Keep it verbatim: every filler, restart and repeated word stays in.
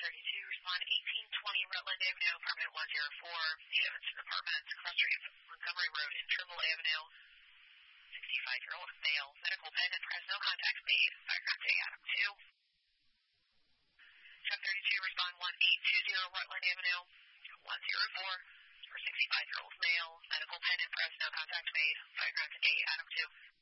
thirty-two, respond eighteen twenty Rutland Avenue, apartment one oh four, the Evanston Apartments, cross street Montgomery Road and Trimble Avenue. sixty-five-year-old male, medical pen and press, no contact made. Background to Adam two. seven thirty-two, respond one eight two zero Rutland Avenue, one oh four, for sixty-five-year-old male, medical pen and press, no contact made. Background to Adam two.